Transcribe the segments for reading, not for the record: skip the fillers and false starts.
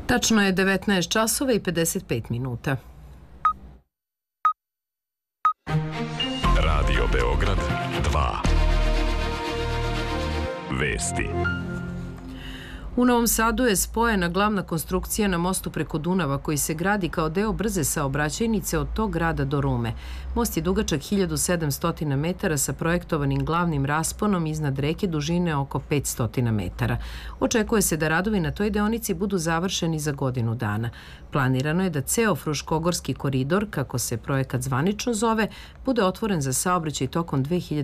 Tačno je 19 časova i 55 minuta. Radio Beograd 2. Vesti. U Novom Sadu je spojena glavna konstrukcija na mostu preko Dunava koji se gradi kao deo brze saobraćajnice od tog grada do Rume. Most je dugačak 1700 metara sa projektovanim glavnim rasponom iznad reke dužine oko 500 metara. Očekuje se da radovi na toj deonici budu završeni za godinu dana. Planirano je da ceo Fruškogorski koridor, kako se projekat zvanično zove, bude otvoren za saobraćaj tokom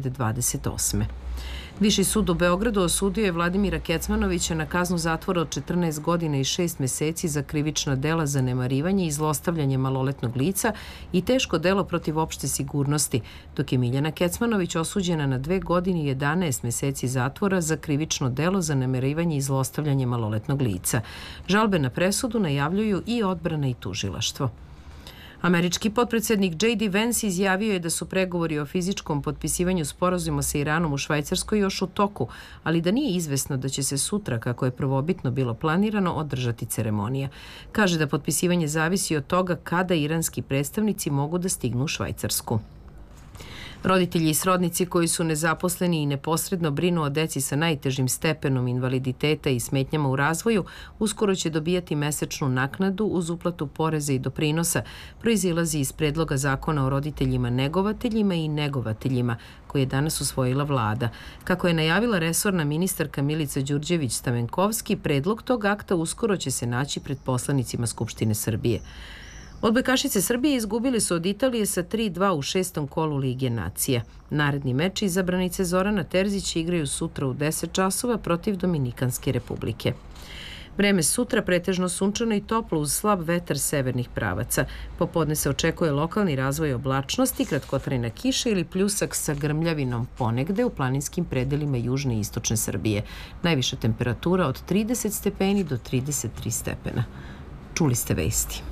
2028. Viši sud u Beogradu osudio je Vladimira Kecmanovića na kaznu zatvora od 14 godina i 6 meseci za krivična dela zanemarivanje i zlostavljanje maloletnog lica i teško delo protiv opšte sigurnosti, dok je Miljana Kecmanović osuđena na 2 godine i 11 meseci zatvora za krivično delo zanemarivanje i zlostavljanje maloletnog lica. Žalbe na presudu najavljuju i odbrana i tužilaštvo. Američki potpredsednik J.D. Vance izjavio je da su pregovori o fizičkom potpisivanju sporazuma sa Iranom u Švajcarskoj još u toku, ali da nije izvesno da će se sutra, kako je prvobitno bilo planirano, održati ceremonija. Kaže da potpisivanje zavisi od toga kada iranski predstavnici mogu da stignu u Švajcarsku. Roditelji i srodnici koji su nezaposleni i neposredno brinu o deci sa najtežim stepenom invaliditeta i smetnjama u razvoju uskoro će dobijati mesečnu naknadu uz uplatu poreza i doprinosa, proizilazi iz predloga zakona o roditeljima negovateljima i negovateljima koji je danas usvojila vlada. Kako je najavila resorna ministarka Milica Đurđević-Stamenkovski, predlog tog akta uskoro će se naći pred poslanicima Skupštine Srbije. Odbojkašice Srbije izgubili su od Italije sa 3-2 u 6. kolu Lige nacija. Naredni meč izabranice Zorana Terzić igraju sutra u 10 časova protiv Dominikanske republike. Vreme sutra pretežno sunčano i toplo uz slab vetar severnih pravaca. Popodne se očekuje lokalni razvoj oblačnosti, kratkotrajna kiša ili pljusak sa grmljavinom ponegde u planinskim predelima južne i istočne Srbije. Najviša temperatura od 30 stepeni do 33 stepena. Čuli ste vesti.